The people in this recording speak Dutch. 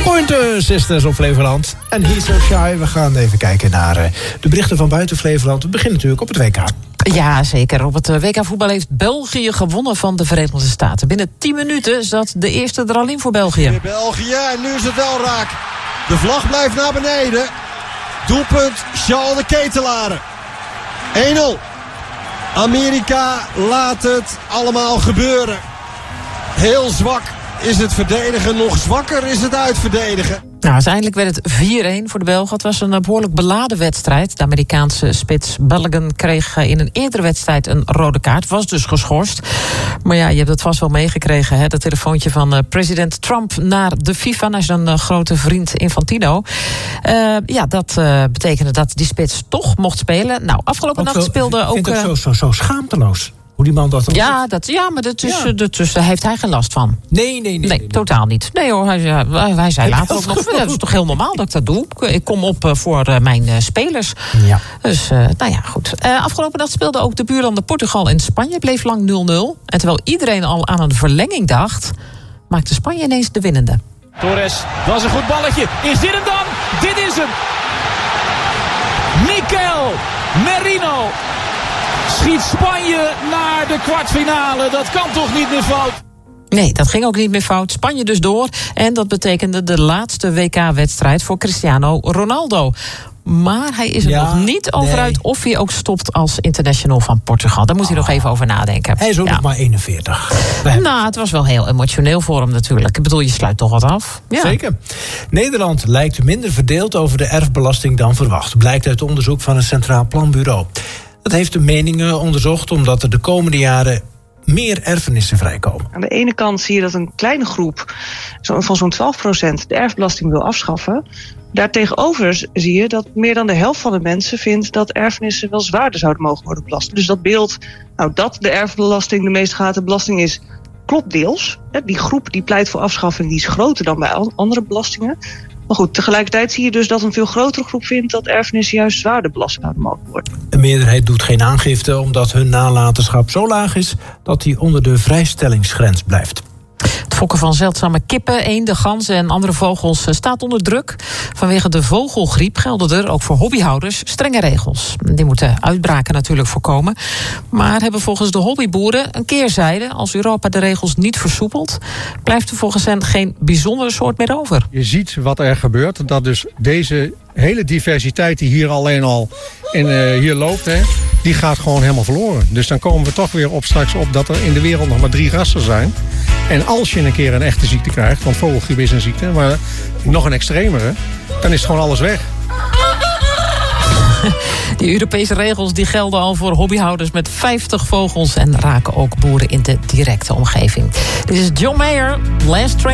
Pointer Sisters op Flevoland. En He's So Shy. We gaan even kijken naar de berichten van buiten Flevoland. We beginnen natuurlijk op het WK. Ja, zeker. Op het WK voetbal heeft België gewonnen van de Verenigde Staten. Binnen 10 minuten zat de eerste er al in voor België. Weer België, en nu is het wel raak. De vlag blijft naar beneden. Doelpunt Charles de Ketelaere. 1-0. Amerika laat het allemaal gebeuren. Heel zwak is het verdedigen. Nog zwakker is het uitverdedigen. Nou, uiteindelijk werd het 4-1 voor de Belgen. Het was een behoorlijk beladen wedstrijd. De Amerikaanse spits Balogun kreeg in een eerdere wedstrijd een rode kaart. Was dus geschorst. Maar ja, je hebt het vast wel meegekregen, hè? Dat telefoontje van president Trump naar de FIFA, naar zijn grote vriend Infantino. Dat betekende dat die spits toch mocht spelen. Nou, afgelopen nacht speelde ook... Ik vind het zo schaamteloos. Hoe die man dat dan maar daar heeft hij geen last van. Nee, totaal niet. Nee hoor, hij zei later ook nog... Dat is toch heel normaal dat ik dat doe. Ik kom op voor mijn spelers. Ja. Dus, goed. Afgelopen nacht speelden ook de buurlanden Portugal en Spanje. Bleef lang 0-0. En terwijl iedereen al aan een verlenging dacht, maakte Spanje ineens de winnende. Torres, dat is een goed balletje. Is dit hem dan? Dit is hem. Mikel Merino schiet Spanje naar de kwartfinale. Dat kan toch niet meer fout? Nee, dat ging ook niet meer fout. Spanje dus door. En dat betekende de laatste WK-wedstrijd voor Cristiano Ronaldo. Maar hij is er nog niet over uit of hij ook stopt als international van Portugal. Daar moet hij nog even over nadenken. Hij is ook nog maar 41. Nou, het was wel heel emotioneel voor hem natuurlijk. Ik bedoel, je sluit toch wat af. Ja. Zeker. Nederland lijkt minder verdeeld over de erfbelasting dan verwacht. Blijkt uit onderzoek van het Centraal Planbureau. Dat heeft de meningen onderzocht omdat er de komende jaren meer erfenissen vrijkomen. Aan de ene kant zie je dat een kleine groep van zo'n 12% de erfbelasting wil afschaffen. Daartegenover zie je dat meer dan de helft van de mensen vindt dat erfenissen wel zwaarder zouden mogen worden belast. Dus dat beeld dat de erfbelasting de meest gehate belasting is, klopt deels. Die groep die pleit voor afschaffing die is groter dan bij andere belastingen. Maar goed, tegelijkertijd zie je dus dat een veel grotere groep vindt dat erfenissen juist zwaarder belast zouden mogen worden. De meerderheid doet geen aangifte omdat hun nalatenschap zo laag is dat die onder de vrijstellingsgrens blijft. Het fokken van zeldzame kippen, eenden, ganzen en andere vogels staat onder druk. Vanwege de vogelgriep gelden er ook voor hobbyhouders strenge regels. Die moeten uitbraken natuurlijk voorkomen. Maar hebben volgens de hobbyboeren een keerzijde. Als Europa de regels niet versoepelt, blijft er volgens hen geen bijzondere soort meer over. Je ziet wat er gebeurt. Dat dus deze hele diversiteit die hier alleen al hier loopt, die gaat gewoon helemaal verloren. Dus dan komen we toch weer straks op dat er in de wereld nog maar 3 rassen zijn. En als je een keer een echte ziekte krijgt, want vogelgriep is een ziekte, maar nog een extremere, dan is gewoon alles weg. Die Europese regels die gelden al voor hobbyhouders met 50 vogels en raken ook boeren in de directe omgeving. Dit is John Mayer, Last Train.